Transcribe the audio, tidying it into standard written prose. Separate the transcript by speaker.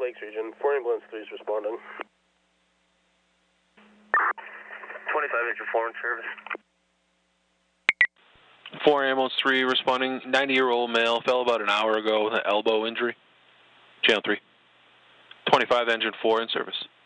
Speaker 1: Lakes region. 4 ambulance 3 is responding.
Speaker 2: 25 engine 4 in service.
Speaker 3: 4 ambulance 3 responding. 90-year-old male fell about an hour ago with an elbow injury. Channel 3. 25 engine 4 in service.